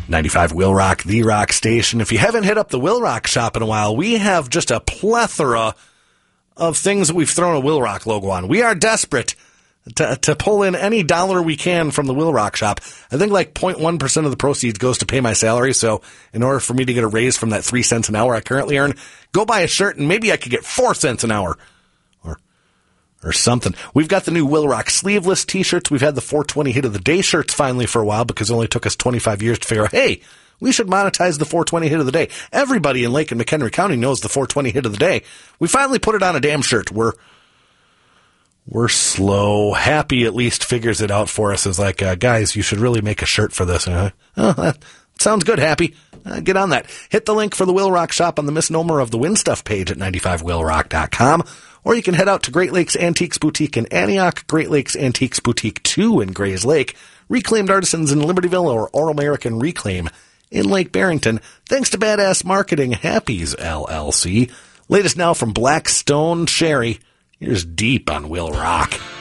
95 Will Rock, the rock station. If you haven't hit up the Will Rock shop in a while, we have just a plethora of things that we've thrown a Will Rock logo on. We are desperate to pull in any dollar we can from the Will Rock shop. I think like 0.1% of the proceeds goes to pay my salary. So in order for me to get a raise from that 3 cents an hour I currently earn, go buy a shirt and maybe I could get 4 cents an hour or something. We've got the new Will Rock sleeveless t-shirts. We've had the 420 hit of the day shirts finally for a while because it only took us 25 years to figure out, hey, we should monetize the 420 hit of the day. Everybody in Lake and McHenry County knows the 420 hit of the day. We finally put it on a damn shirt. We're slow. Happy at least figures it out for us as like, guys, you should really make a shirt for this. That sounds good, Happy. Get on that. Hit the link for the Will Rock shop on the Misnomer of the Win Stuff page at 95willrock.com. Or you can head out to Great Lakes Antiques Boutique in Antioch, Great Lakes Antiques Boutique 2 in Grays Lake, Reclaimed Artisans in Libertyville, or All American Reclaim in Lake Barrington. Thanks to Badass Marketing, Happy's LLC. Latest now from Blackstone Sherry. Here's Deep on Will Rock.